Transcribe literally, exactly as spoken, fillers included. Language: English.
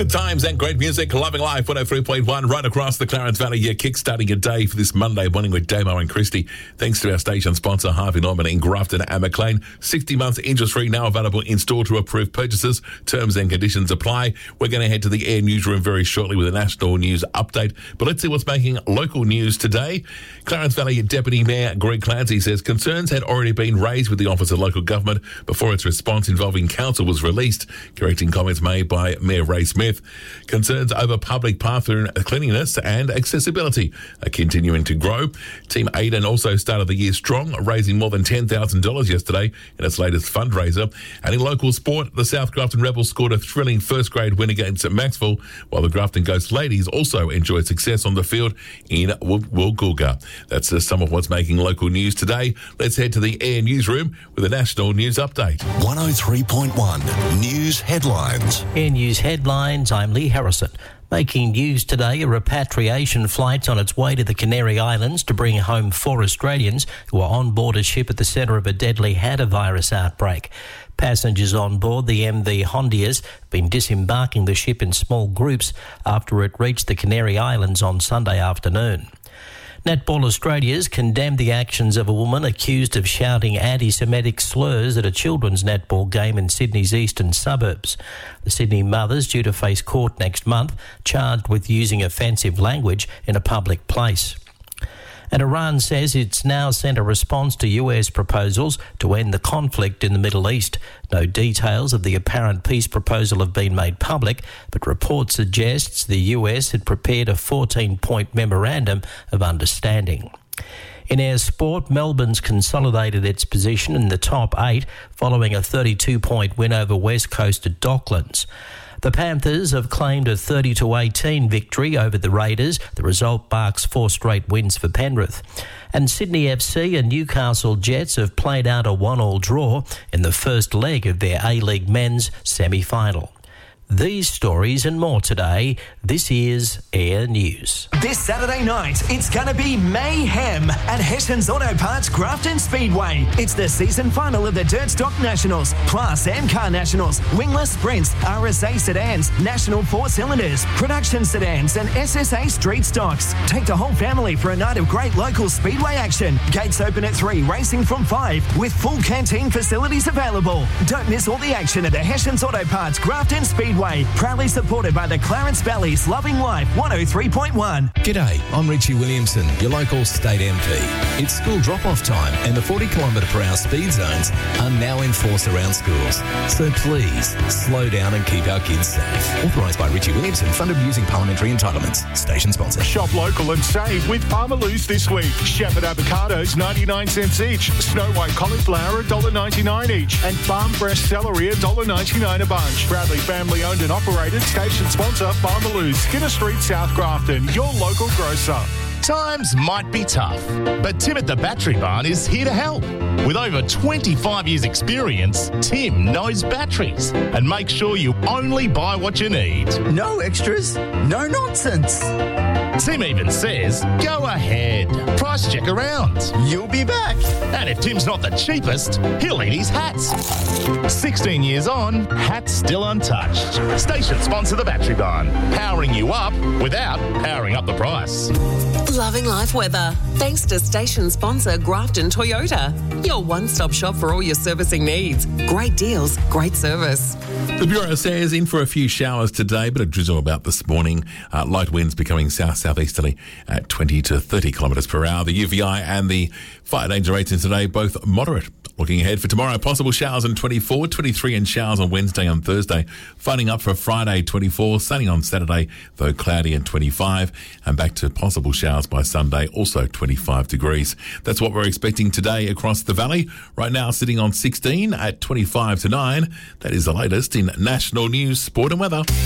Good times and great music. Loving Life one oh three point one right across the Clarence Valley. You're kickstarting your day for this Monday morning with Damo and Christy. Thanks to our station sponsor, Harvey Norman in Grafton and McLean. sixty months interest-free, now available in store to approved purchases. Terms and conditions apply. We're going to head to the Air Newsroom very shortly with a national news update. But let's see what's making local news today. Clarence Valley Deputy Mayor Greg Clancy says concerns had already been raised with the Office of Local Government before its response involving council was released, correcting comments made by Mayor Ray Smith. Concerns over public bathroom cleanliness and accessibility are continuing to grow. Team Aiden also started the year strong, raising more than ten thousand dollars yesterday in its latest fundraiser. And in local sport, the South Grafton Rebels scored a thrilling first-grade win against Maxwell, while the Grafton Ghost Ladies also enjoyed success on the field in Woolgoolga. That's just some of what's making local news today. Let's head to the Air Newsroom with a national news update. one oh three point one News Headlines. Air News Headlines, I'm Lee Harrison. Making news today, a repatriation flight on its way to the Canary Islands to bring home four Australians who are on board a ship at the centre of a deadly hantavirus outbreak. Passengers on board the M V Hondias have been disembarking the ship in small groups after it reached the Canary Islands on Sunday afternoon. Netball Australia's condemned the actions of a woman accused of shouting anti-Semitic slurs at a children's netball game in Sydney's eastern suburbs. The Sydney mother's due to face court next month, charged with using offensive language in a public place. And Iran says it's now sent a response to U S proposals to end the conflict in the Middle East. No details of the apparent peace proposal have been made public, but report suggests the U S had prepared a fourteen-point memorandum of understanding. In air sport, Melbourne's consolidated its position in the top eight following a thirty-two point win over West Coast at Docklands. The Panthers have claimed a thirty to eighteen victory over the Raiders. The result marks four straight wins for Penrith. And Sydney F C and Newcastle Jets have played out a one-all draw in the first leg of their A-League men's semi-final. These stories and more today. This is Air News. This Saturday night, it's going to be mayhem at Hessian's Auto Parts Grafton Speedway. It's the season final of the Dirt Stock Nationals, plus M-Car Nationals, wingless sprints, R S A sedans, National four cylinders, production sedans and S S A street stocks. Take the whole family for a night of great local speedway action. Gates open at three, racing from five, with full canteen facilities available. Don't miss all the action at the Hessian's Auto Parts Grafton Speedway. Proudly supported by the Clarence Valley's Loving Life one oh three point one. G'day, I'm Richie Williamson, your local state M P. It's school drop-off time and the forty kilometre per hour speed zones are now enforced around schools. So please, slow down and keep our kids safe. Authorised by Richie Williamson, funded using parliamentary entitlements. Station sponsor. Shop local and save with Parmaloos this week. Shepherd avocados, ninety-nine cents each. Snow White cauliflower, one dollar ninety-nine each. And farm fresh celery, one dollar ninety-nine a bunch. Bradley family owned and operated, station sponsor, Parmaloos, Skinner Street, South Grafton, your local grocer. Times might be tough, but Tim at the Battery Barn is here to help. With over twenty-five years experience, Tim knows batteries and makes sure you only buy what you need. No extras, no nonsense. Tim even says, go ahead, price check around. You'll be back. And if Tim's not the cheapest, he'll eat his hats. sixteen years on, hats still untouched. Station sponsor the Battery Barn, powering you up without powering up the price. Loving life weather. Thanks to station sponsor Grafton Toyota. Your one-stop shop for all your servicing needs. Great deals, great service. The Bureau says in for a few showers today, but a drizzle about this morning. Uh, light winds becoming south-southeasterly at twenty to thirty kilometres per hour. The U V I and the fire danger rates in today both moderate. Looking ahead for tomorrow, possible showers on twenty-four, twenty-three and showers on Wednesday and Thursday. Finding up for Friday, twenty-four, sunny on Saturday, though cloudy and twenty-five. And back to possible showers by Sunday, also twenty-five degrees. That's what we're expecting today across the valley. Right now sitting on sixteen at twenty-five to nine. That is the latest in national news, sport and weather.